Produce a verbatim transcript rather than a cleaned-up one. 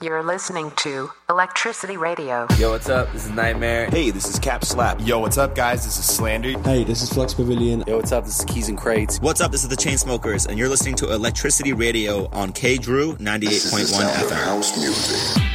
You're listening to Electricity Radio. Yo, what's up? This is Nightmare. Hey, this is Cap Slap. Yo, what's up, guys? This is Slander. Hey, this is Flux Pavilion. Yo, what's up? This is Keys and Crates. What's up? This is the Chainsmokers, and you're listening to Electricity Radio on K Drew ninety-eight point one F M. House music.